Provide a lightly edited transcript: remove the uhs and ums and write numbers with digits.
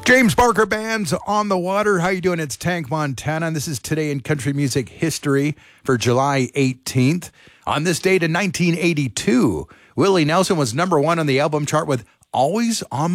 James Barker Band's On the Water. How you doing? It's Tank Montana, and this is Today in Country Music History for July 18th. On this date in 1982, Willie Nelson was #1 on the album chart with Always on